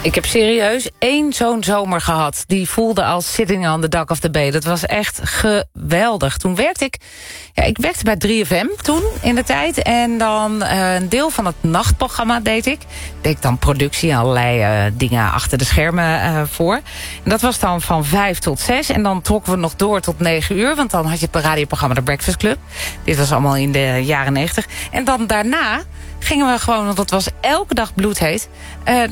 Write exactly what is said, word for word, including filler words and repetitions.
Ik heb serieus één zo'n zomer gehad. Die voelde als sitting on the dock of the bay. Dat was echt geweldig. Toen werkte ik... Ja, ik werkte bij drie F M toen, in de tijd. En dan uh, een deel van het nachtprogramma deed ik. Deed ik dan productie, allerlei uh, dingen achter de schermen uh, voor. En dat was dan van vijf tot zes. En dan trokken we nog door tot negen uur. Want dan had je het radioprogramma The Breakfast Club. Dit was allemaal in de jaren negentig. En dan daarna gingen we gewoon, want dat was elke dag bloedheet... Uh,